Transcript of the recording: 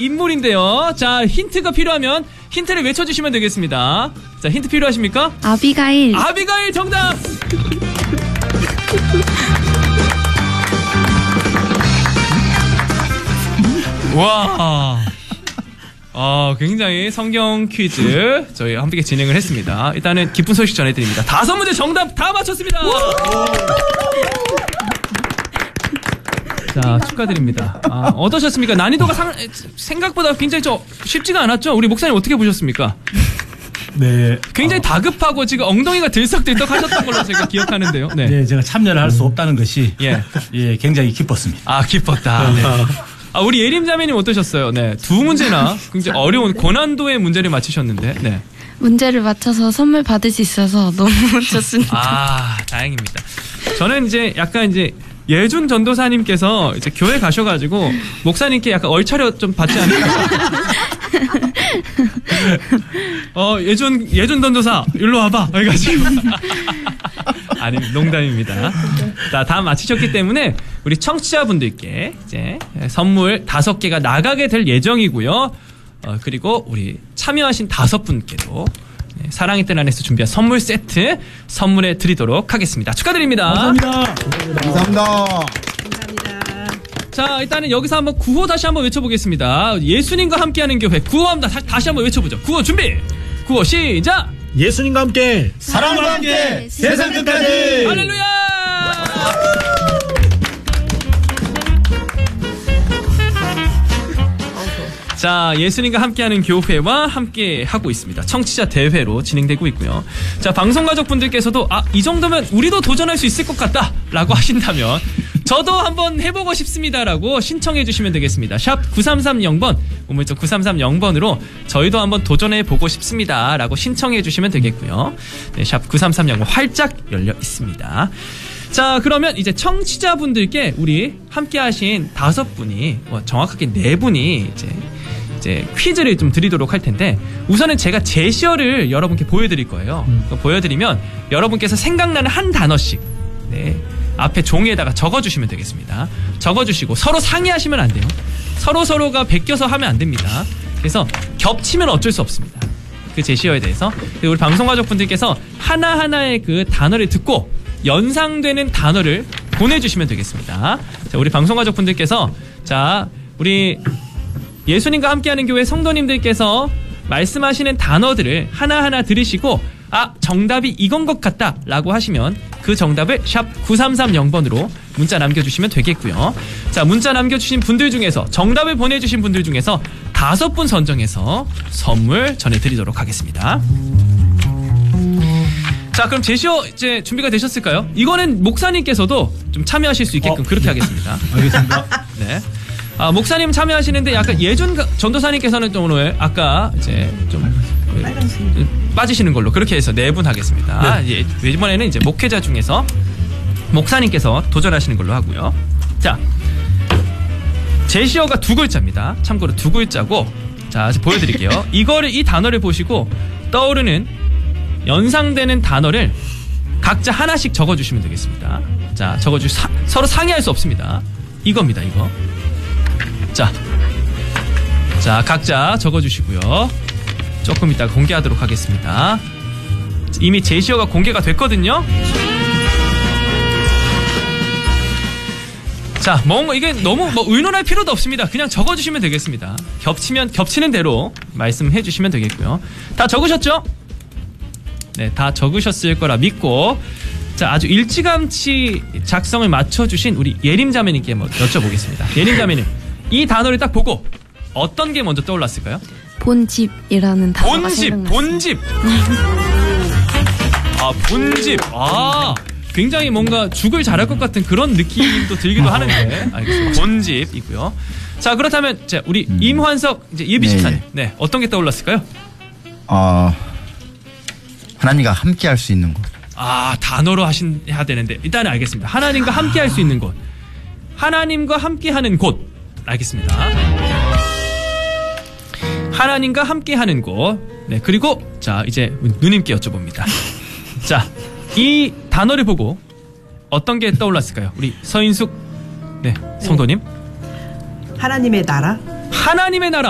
인물인데요. 자, 힌트가 필요하면 힌트를 외쳐주시면 되겠습니다. 자, 힌트 필요하십니까? 아비가일. 아비가일 정답! 와. 굉장히 성경 퀴즈 저희 함께 진행을 했습니다. 일단은 기쁜 소식 전해드립니다. 5문제 정답 다 맞췄습니다. 자, 축하드립니다. 어떠셨습니까? 난이도가 생각보다 굉장히 쉽지가 않았죠? 우리 목사님 어떻게 보셨습니까? 네. 굉장히 다급하고 지금 엉덩이가 들썩들썩 하셨던 걸로 제가 기억하는데요. 네. 네, 제가 참여를 할 수 없다는 것이 굉장히 기뻤습니다. 기뻤다. 네. 우리 예림자매님 어떠셨어요? 네. 2문제나 굉장히 어려운 고난도의 문제를 맞히셨는데, 네. 문제를 맞춰서 선물 받을 수 있어서 너무 좋습니다. 다행입니다. 저는 이제 약간 예준 전도사님께서 이제 교회 가셔가지고 목사님께 약간 얼차려 좀 받지 않을까? 예준 전도사 일로 와봐. 해가지고 아니 농담입니다. 자, 다 맞히셨기 때문에 우리 청취자분들께 이제 선물 5개가 나가게 될 예정이고요. 그리고 우리 참여하신 5분께도 사랑의 뜰 안에서 준비한 선물 세트 선물해 드리도록 하겠습니다. 축하드립니다. 감사합니다. 감사합니다. 자, 일단은 여기서 한번 구호 다시 한번 외쳐보겠습니다. 예수님과 함께하는 교회 구호 한번 다시 한번 외쳐보죠. 구호 준비. 구호 시작. 예수님과 함께 사랑과 함께 세상 끝까지. 할렐루야. 자, 예수님과 함께하는 교회와 함께 하고 있습니다. 청취자 대회로 진행되고 있고요. 자, 방송 가족분들께서도 이 정도면 우리도 도전할 수 있을 것 같다 라고 하신다면 저도 한번 해보고 싶습니다라고 신청해 주시면 되겠습니다. 샵 9330번 우물정 9330번으로 저희도 한번 도전해보고 싶습니다라고 신청해 주시면 되겠고요. 네, 샵 9330번 활짝 열려 있습니다. 자, 그러면 이제 청취자분들께 우리 함께 하신 5분이 정확하게 4분이 이제 퀴즈를 좀 드리도록 할 텐데 우선은 제가 제시어를 여러분께 보여드릴 거예요. 보여드리면 여러분께서 생각나는 한 단어씩 앞에 종이에다가 적어주시면 되겠습니다. 적어주시고 서로 상의하시면 안 돼요. 서로가 베껴서 하면 안 됩니다. 그래서 겹치면 어쩔 수 없습니다. 그 제시어에 대해서. 그리고 우리 방송가족분들께서 하나하나의 그 단어를 듣고 연상되는 단어를 보내주시면 되겠습니다. 자, 우리 방송가족분들께서 자, 우리 예수님과 함께하는 교회 성도님들께서 말씀하시는 단어들을 하나하나 들으시고 정답이 이건 것 같다 라고 하시면 그 정답을 샵 9330번으로 문자 남겨주시면 되겠고요. 자, 문자 남겨주신 분들 중에서 정답을 보내주신 분들 중에서 5분 선정해서 선물 전해드리도록 하겠습니다. 자, 그럼 제시어 이제 준비가 되셨을까요? 이거는 목사님께서도 좀 참여하실 수 있게끔 그렇게 하겠습니다. 알겠습니다. 네. 목사님 참여하시는데 약간 예준 전도사님께서는 좀 오늘 아까 이제 좀 빠지시는 걸로 그렇게 해서 4분 하겠습니다. 네. 이번에는 이제 목회자 중에서 목사님께서 도전하시는 걸로 하고요. 자, 제시어가 2글자입니다. 참고로 2글자고, 자, 보여드릴게요. 이 단어를 보시고 떠오르는 연상되는 단어를 각자 하나씩 적어주시면 되겠습니다. 자, 서로 상의할 수 없습니다. 이겁니다, 이거. 자, 각자 적어주시고요. 조금 이따 공개하도록 하겠습니다. 이미 제시어가 공개가 됐거든요. 자, 이게 너무 의논할 필요도 없습니다. 그냥 적어주시면 되겠습니다. 겹치면 겹치는 대로 말씀해 주시면 되겠고요. 다 적으셨죠? 네, 다 적으셨을 거라 믿고, 자, 아주 일찌감치 작성을 맞춰주신 우리 예림자매님께 한번 여쭤보겠습니다. 예림자매님, 이 단어를 딱 보고 어떤 게 먼저 떠올랐을까요? 본집이라는 단어가 생각났어요. 본집. 본집. 굉장히 뭔가 죽을 잘할 것 같은 그런 느낌도 들기도 하는데, 알겠습니다. 본집이고요. 자, 그렇다면 우리 임환석 이제 예비 집사님, 네, 어떤 게 떠올랐을까요? 하나님과 함께 할 수 있는 곳. 단어로 해야 되는데 일단은 알겠습니다. 하나님과 함께 할 수 있는 곳. 하나님과 함께 하는 곳. 알겠습니다. 하나님과 함께 하는 곳. 네, 그리고 자, 이제 누님께 여쭤봅니다. 자, 이 단어를 보고 어떤 게 떠올랐을까요? 우리 서인숙 성도님. 하나님의 나라. 하나님의 나라.